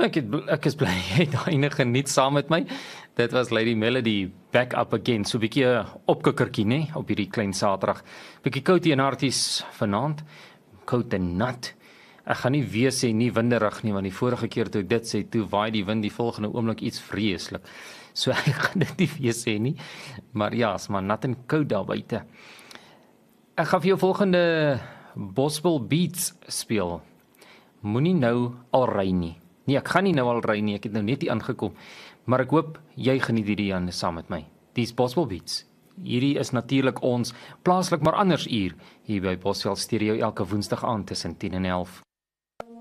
Ek is bly jy het daai geniet saam met my. Dit was Lady Melody, Back Up Again. So 'n bietjie opkikkertjie, nê, op hierdie klein Saterdag. Bietjie koud hier in Harties vanaand. Koud en nat. Ek gaan nie weer sê nie winderig nie, want die vorige keer toe ek dit sê, toe waai die wind die volgende oomblik iets vreeslik. So ek gaan dit nie weer sê nie. Maar ja, is maar nat en koud daar buite. Ek gaan vir jou volgende Gospel Beats speel. Moenie nou al ry nie. Nee, ek gaan nie nou al ry nie, ek het nou net hier aangekom. Maar ek hoop jy geniet hierdie Jan saam met my. Dis Gospel Beats. Hierdie is natuurlik ons plaaslik maar anders uur hier by Bosveld Stereo elke woensdag aand tussen 10 en 11.